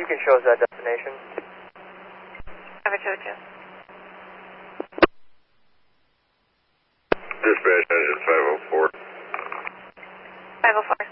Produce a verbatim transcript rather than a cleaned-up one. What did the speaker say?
can show us that destination. Have it showed you. Dispatch engine five oh four. five oh four.